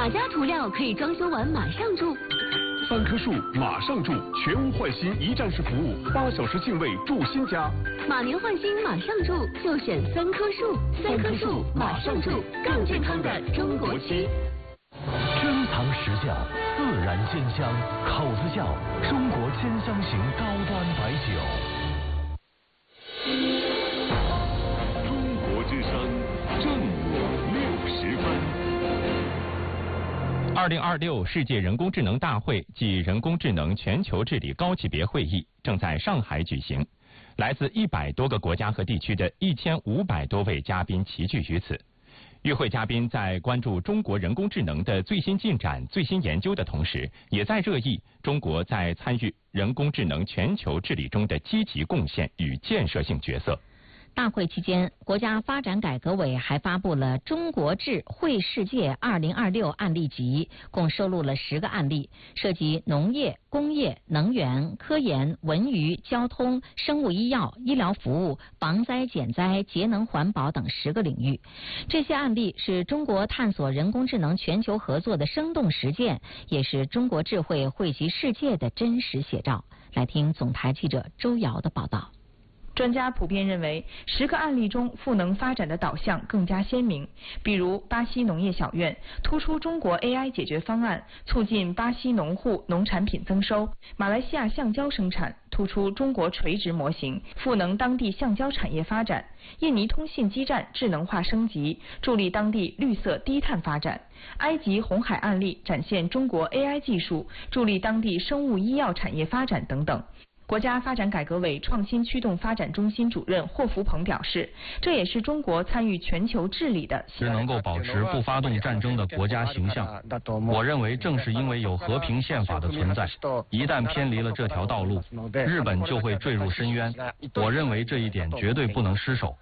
哪家涂料可以装修完马上住？3棵树马上住，全屋换新一站式服务，8小时净位住新家。马年换新马上住，就选3棵树，3棵树马上住，更健康的中国漆。 珍藏实窖，自然鲜香，口子窖，中国千香型高端白酒。 中国之声正午60分。 2026世界人工智能大会暨人工智能全球治理高级别会议正在上海举行，来自100多个国家和地区的1500多位嘉宾齐聚于此。与会嘉宾在关注中国人工智能的最新进展、最新研究的同时，也在热议中国在参与人工智能全球治理中的积极贡献与建设性角色。 大会期间，国家发展改革委还发布了《中国智慧世界2026案例集》，共收录了10个案例，涉及农业、工业、能源、科研、文娱、交通、生物医药、医疗服务、防灾减灾、节能环保等10个领域。这些案例是中国探索人工智能全球合作的生动实践，也是中国智慧惠及世界的真实写照。来听总台记者周瑶的报道。 专家普遍认为，10个案例中赋能发展的导向更加鲜明。比如，巴西农业小院突出中国 AI 解决方案，促进巴西农户农产品增收；马来西亚橡胶生产突出中国垂直模型，赋能当地橡胶产业发展；印尼通信基站智能化升级，助力当地绿色低碳发展；埃及红海案例展现中国 AI 技术，助力当地生物医药产业发展等等。国家发展改革委创新驱动发展中心主任霍福鹏表示，这也是中国参与全球治理的是能够保持不发动战争的国家形象。我认为正是因为有和平宪法的存在，一旦偏离了这条道路，日本就会坠入深渊。我认为这一点绝对不能失守。